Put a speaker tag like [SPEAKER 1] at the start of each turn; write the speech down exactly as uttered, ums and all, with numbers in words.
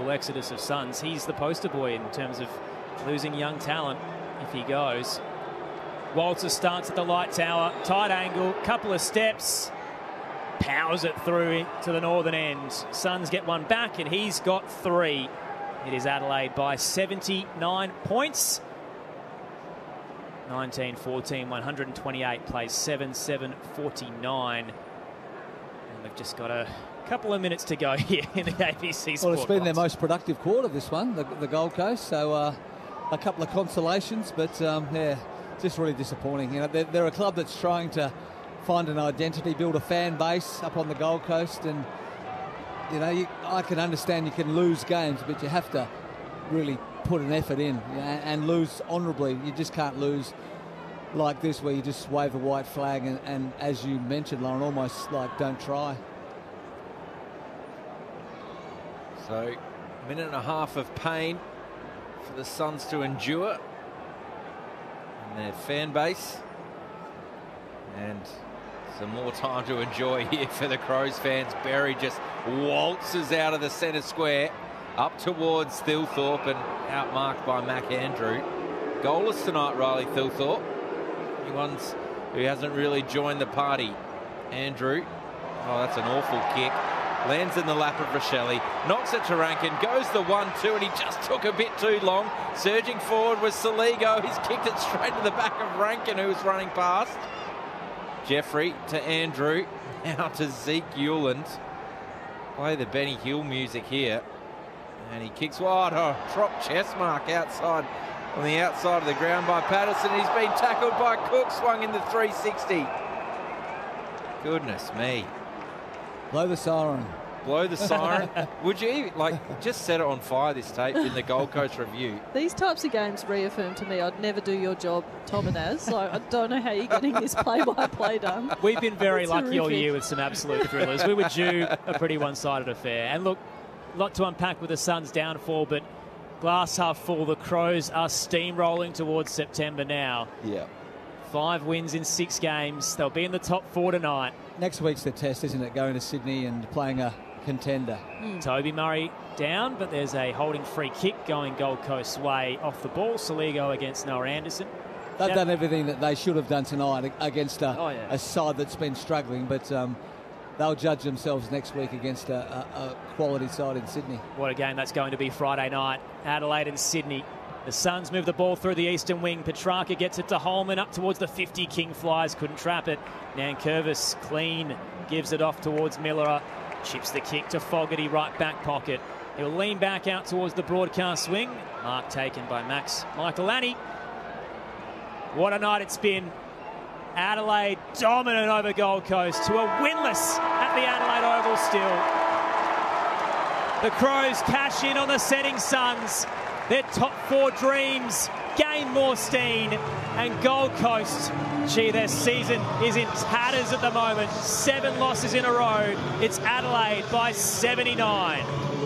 [SPEAKER 1] possible exodus of Suns. He's the poster boy in terms of losing young talent if he goes. Walter starts at the light tower, tight angle, couple of steps, powers it through to the northern end. Suns get one back and he's got three. It is Adelaide by seventy-nine points. nineteen fourteen, one hundred twenty-eight plays seven seven forty-nine. And they've just got a couple of minutes to go here in the A B C Sport.
[SPEAKER 2] Well, it's been
[SPEAKER 1] box.
[SPEAKER 2] their most productive quarter, this one, the, the Gold Coast. So uh, a couple of consolations, but um, yeah, just really disappointing. You know, they're, they're a club that's trying to find an identity, build a fan base up on the Gold Coast, and you know, you, I can understand you can lose games, but you have to really put an effort in, you know, and, and lose honourably. You just can't lose like this, where you just wave a white flag and, and as you mentioned, Lauren, almost like don't try.
[SPEAKER 3] So, a minute and a half of pain for the Suns to endure and their fan base, and some more time to enjoy here for the Crows fans. Berry just waltzes out of the centre square up towards Thilthorpe and outmarked by Mac Andrew. Goalless tonight, Riley Thilthorpe. He ones who hasn't really joined the party. Andrew, oh, that's an awful kick. Lands in the lap of Rochelle, knocks it to Rankin, goes the one two, and he just took a bit too long. Surging forward was Saligo. He's kicked it straight to the back of Rankin, who was running past. Jeffrey to Andrew, now to Zeke Hewland. Play the Benny Hill music here. And he kicks wide. Oh, drop chest mark outside, on the outside of the ground by Patterson. He's been tackled by Cook, swung in the three sixty. Goodness me.
[SPEAKER 2] Blow the siren.
[SPEAKER 3] Blow the siren. Would you, like, just set it on fire, this tape, in the Gold Coast Review?
[SPEAKER 4] These types of games reaffirm to me I'd never do your job, Tom and Az. So I don't know how you're getting this play-by-play done.
[SPEAKER 1] We've been very
[SPEAKER 4] That's
[SPEAKER 1] lucky all
[SPEAKER 4] horrific.
[SPEAKER 1] year with some absolute thrillers. We were due a pretty one-sided affair. And look, a lot to unpack with the Suns' downfall, but glass half full, the Crows are steamrolling towards September now.
[SPEAKER 3] Yeah.
[SPEAKER 1] Five wins in six games. They'll be in the top four tonight.
[SPEAKER 2] Next week's the test, isn't it? Going to Sydney and playing a contender.
[SPEAKER 1] Mm. Toby Murray down, but there's a holding free kick going Gold Coast's way off the ball. Saligo against Noah Anderson.
[SPEAKER 2] They've
[SPEAKER 1] Now,
[SPEAKER 2] done everything that they should have done tonight against a,
[SPEAKER 1] Oh, yeah.
[SPEAKER 2] a side that's been struggling, but um, they'll judge themselves next week against a, a, a quality side in Sydney.
[SPEAKER 1] What a game that's going to be Friday night. Adelaide and Sydney. The Suns move the ball through the eastern wing. Petrarca gets it to Holman up towards the fifty. King flies, couldn't trap it. Nankervis clean, gives it off towards Miller. Chips the kick to Fogarty, right back pocket. He'll lean back out towards the broadcast swing. Mark taken by Max Michaelani. What a night it's been. Adelaide dominant over Gold Coast to a winless at the Adelaide Oval still. The Crows cash in on the setting Suns. Their top four dreams gain more steam, and Gold Coast, gee, their season is in tatters at the moment. Seven losses in a row. It's Adelaide by seventy-nine.